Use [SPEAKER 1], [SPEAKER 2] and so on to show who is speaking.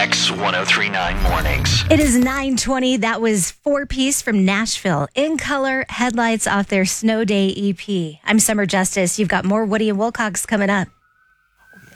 [SPEAKER 1] X1039 Mornings.
[SPEAKER 2] It is 9:20. That was Four Piece from Nashville. In Color, Headlights off their Snow Day EP. I'm Summer Justice. You've got more Woody and Wilcox coming up.